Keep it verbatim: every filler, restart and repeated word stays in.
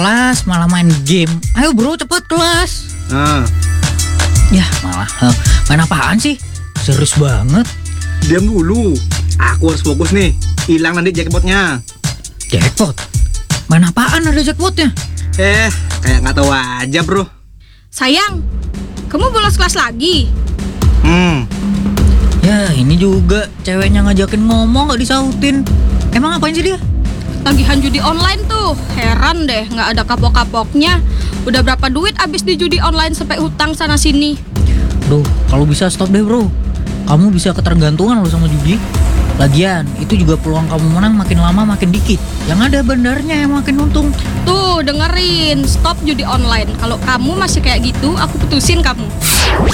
kelas malah main game. Ayo bro, cepet kelas. Nah, Ya malah eh, main apaan sih? Serius banget. diam dulu. Aku harus fokus nih. Hilang nanti jackpotnya. Jackpot? Main apaan ada jackpotnya? Eh, kayak nggak tahu aja bro. Sayang, kamu bolos kelas lagi? Hmm, Ya ini juga ceweknya ngajakin ngomong gak disautin. Emang ngapain sih dia? Tagihan judi online tuh. Heran deh, nggak ada kapok-kapoknya. Udah berapa duit abis di judi online sampai utang sana sini. Duh, kalau bisa stop deh bro. Kamu bisa ketergantungan loh sama judi. Lagian, itu juga peluang kamu menang makin lama makin dikit. Yang ada bandarnya yang makin untung. Tuh, dengerin. Stop judi online. Kalau kamu masih kayak gitu, aku putusin kamu.